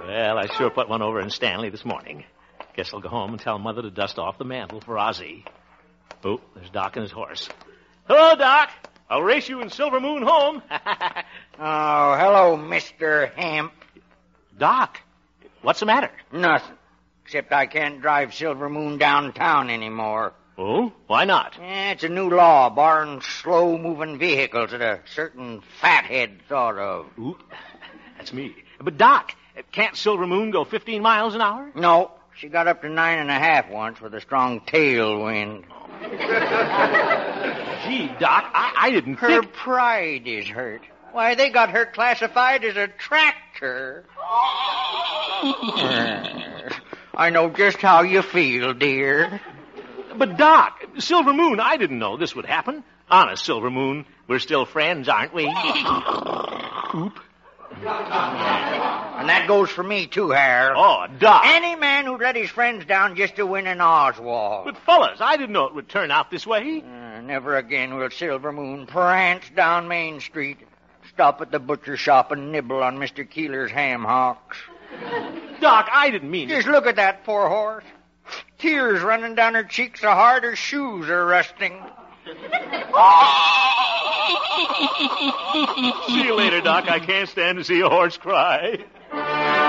Well, I sure put one over in Stanley this morning. Guess I'll go home and tell Mother to dust off the mantle for Ozzie. Oh, there's Doc and his horse. Hello, Doc. I'll race you in Silver Moon home. Oh, hello, Mr. Hemp. Doc, what's the matter? Nothing. Except I can't drive Silver Moon downtown anymore. Oh, why not? It's a new law barring slow-moving vehicles that a certain fathead thought of. Ooh, that's me. But, Doc, can't Silver Moon go 15 miles an hour? No, she got up to 9.5 once with a strong tailwind. Gee, Doc, I didn't Her think... pride is hurt. Why, they got her classified as a tractor. I know just how you feel, dear. But, Doc, Silver Moon, I didn't know this would happen. Honest, Silver Moon, we're still friends, aren't we? Oop. And that goes for me, too, Harold. Oh, Doc. Any man who'd let his friends down just to win an Oswald. But, fellas, I didn't know it would turn out this way. Never again will Silver Moon prance down Main Street, stop at the butcher shop and nibble on Mr. Keeler's ham hocks. Doc, I didn't mean Just look at that poor horse. Tears running down her cheeks so hard her shoes are rusting. See you later, Doc. I can't stand to see a horse cry.